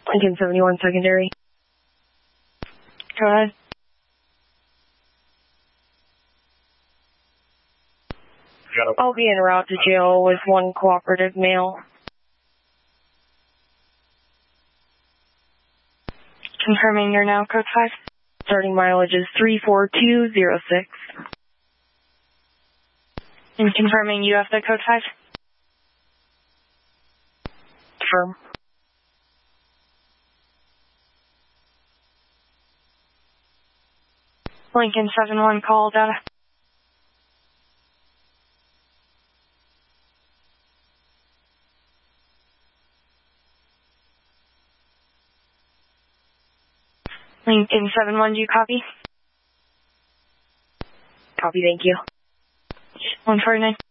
Lincoln 71 secondary. Go ahead. I'll be en route to jail with one cooperative male. Confirming you're now code 5. Starting mileage is 34206. And confirming you have the code 5. Confirm. Lincoln 71 call data. Lincoln 71, do you copy? Copy, thank you. 149.